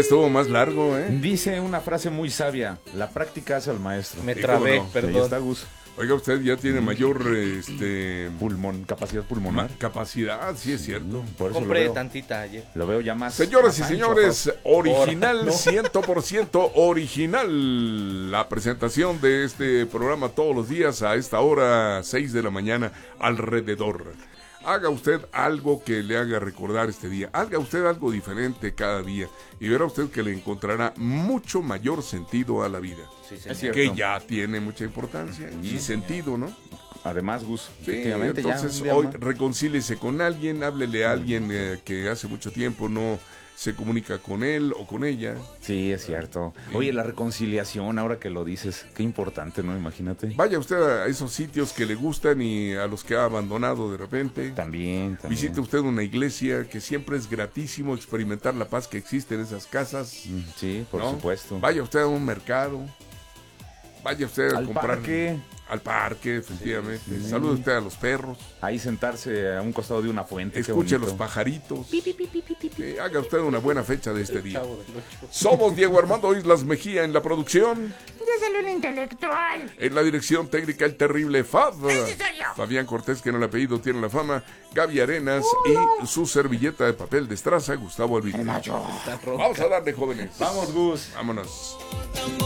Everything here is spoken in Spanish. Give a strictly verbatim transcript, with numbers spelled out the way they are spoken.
estuvo más largo, ¿eh? Dice una frase muy sabia, la práctica hace al maestro. Me Sí, trabé, cómo no. perdón. Ahí está, Gus. Oiga, usted ya tiene mayor este, Pulmón, capacidad ma- pulmonar. capacidad, sí es cierto. Por eso lo Compré veo, tantita ayer. lo veo ya más. Señoras y más ancho, señores, original, Ahora, ¿no? cien por ciento original. La presentación de este programa todos los días a esta hora, seis de la mañana, alrededor. Haga usted algo que le haga recordar este día. Haga usted algo diferente cada día. Y verá usted que le encontrará mucho mayor sentido a la vida. Sí, Es señor. cierto. Que ya tiene mucha importancia y sentido, ¿no? Además, Gus, Sí, efectivamente, ya entonces un día hoy más. reconcíliese con alguien, háblele a alguien eh, que hace mucho tiempo no se comunica con él o con ella. Sí, es cierto. Oye, la reconciliación, ahora que lo dices, qué importante, ¿no? Imagínate. Vaya usted a esos sitios que le gustan y a los que ha abandonado de repente. También, también. Visite usted una iglesia, que siempre es gratísimo experimentar la paz que existe en esas casas. Mm, Sí, por ¿no? supuesto. Vaya usted a un mercado. Vaya usted a Al comprar parque. al parque, efectivamente. Sí. Salude usted a los perros. Ahí sentarse a un costado de una fuente. qué Escuche bonito. los pajaritos. Sí, haga usted una buena fecha de este día. Chavo del Ocho. Somos Diego Armando Islas Mejía en la producción. Desde lo intelectual. En la dirección técnica, el terrible Fab. Ese soy yo. Fabián Cortés, que en el apellido tiene la fama. Gaby Arenas y su servilleta de papel de estraza, Gustavo Alvito. El macho. Está rojo. Vamos a darle, jóvenes. Vamos, Gus. Vámonos.